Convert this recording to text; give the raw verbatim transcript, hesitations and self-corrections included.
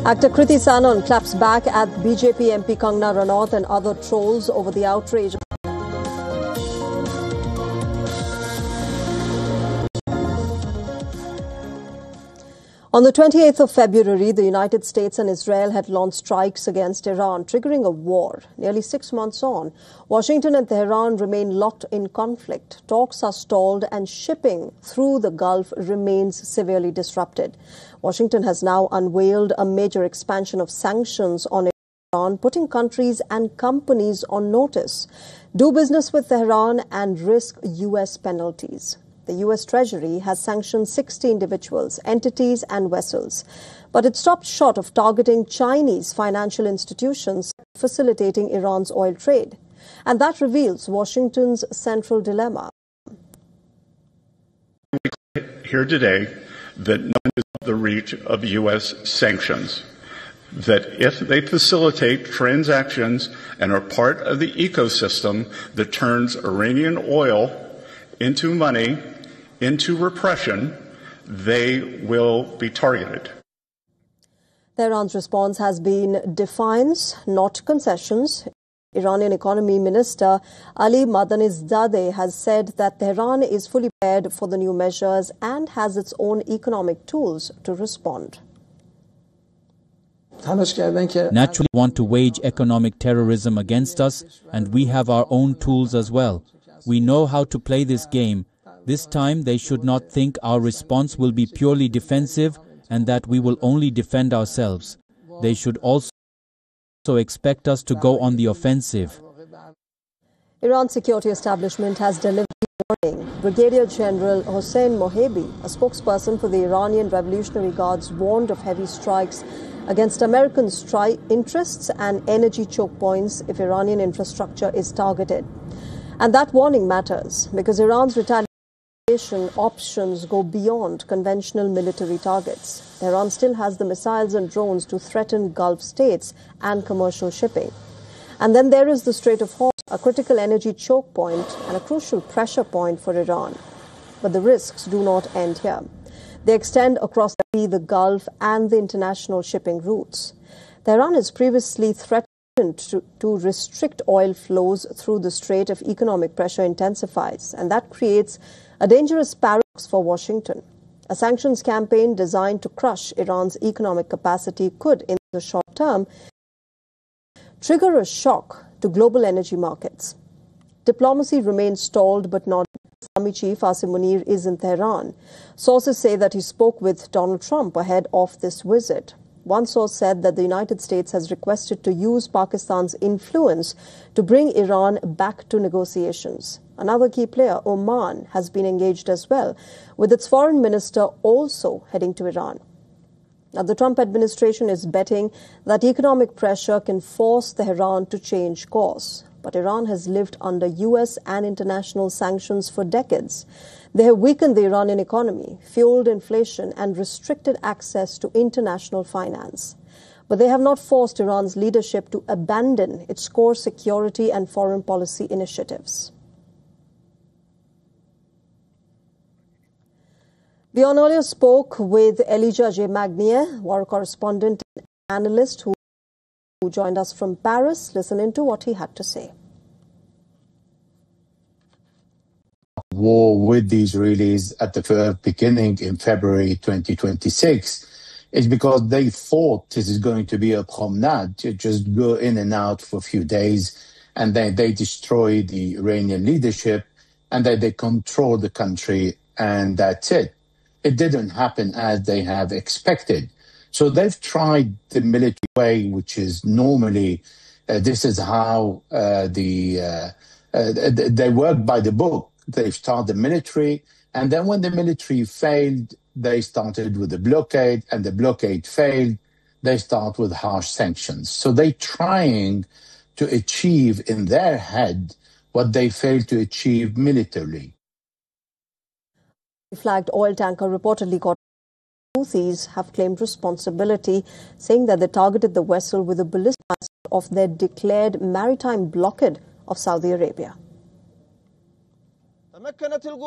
Actor Kriti Sanon claps back at B J P M P Kangana Ranaut and other trolls over the outrage. On the twenty-eighth of February, the United States and Israel had launched strikes against Iran, triggering a war. Nearly six months on, Washington and Tehran remain locked in conflict. Talks are stalled and shipping through the Gulf remains severely disrupted. Washington has now unveiled a major expansion of sanctions on Iran, putting countries and companies on notice. Do business with Tehran and risk U S penalties. The U S Treasury has sanctioned sixty individuals, entities and vessels. But it stopped short of targeting Chinese financial institutions facilitating Iran's oil trade. And that reveals Washington's central dilemma. Here today that none is the reach of U S sanctions. That if they facilitate transactions and are part of the ecosystem that turns Iranian oil into money, into repression, they will be targeted. Tehran's response has been defiance, not concessions. Iranian Economy Minister Ali Madanizadeh has said that Tehran is fully prepared for the new measures and has its own economic tools to respond. Naturally want to wage economic terrorism against us, and we have our own tools as well. We know how to play this game. This time they should not think our response will be purely defensive and that we will only defend ourselves. They should also expect us to go on the offensive. Iran's security establishment has delivered a warning. Brigadier General Hossein Mohebi, a spokesperson for the Iranian Revolutionary Guards, warned of heavy strikes against American stri- interests and energy choke points if Iranian infrastructure is targeted. And that warning matters because Iran's retaliation options go beyond conventional military targets. Tehran still has the missiles and drones to threaten Gulf states and commercial shipping. And then there is the Strait of Hormuz, a critical energy choke point and a crucial pressure point for Iran. But the risks do not end here. They extend across the Gulf and the international shipping routes. Tehran has previously threatened To, to restrict oil flows through the strait if economic pressure intensifies, and that creates a dangerous paradox for Washington. A sanctions campaign designed to crush Iran's economic capacity could, in the short term, trigger a shock to global energy markets. Diplomacy remains stalled but not. Army Chief Asim Munir is in Tehran. Sources say that he spoke with Donald Trump ahead of this visit. One source said that the United States has requested to use Pakistan's influence to bring Iran back to negotiations. Another key player, Oman, has been engaged as well, with its foreign minister also heading to Iran. Now, the Trump administration is betting that economic pressure can force Tehran to change course. But Iran has lived under U S and international sanctions for decades. They have weakened the Iranian economy, fueled inflation, and restricted access to international finance. But they have not forced Iran's leadership to abandon its core security and foreign policy initiatives. Bjorn earlier spoke with Elijah J. Magnier, war correspondent and analyst who who joined us from Paris. Listen into what he had to say. War with the Israelis at the beginning in February twenty twenty-six is because they thought this is going to be a promenade, to just go in and out for a few days, and then they destroy the Iranian leadership, and then they control the country, and that's it. It didn't happen as they have expected. So they've tried the military way, which is normally, uh, this is how uh, the uh, uh, they work by the book. They start the military, and then when the military failed, they started with the blockade, and the blockade failed, they start with harsh sanctions. So they're trying to achieve in their head what they failed to achieve militarily. Flagged oil tanker reportedly got Houthis have claimed responsibility, saying that they targeted the vessel with a ballistic missile of their declared maritime blockade of Saudi Arabia.